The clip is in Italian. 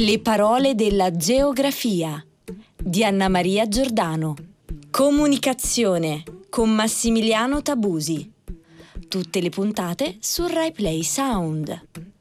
Le parole della geografia di Anna Maria Giordano. Comunicazione con Massimiliano Tabusi. Tutte le puntate su Rai Play Sound.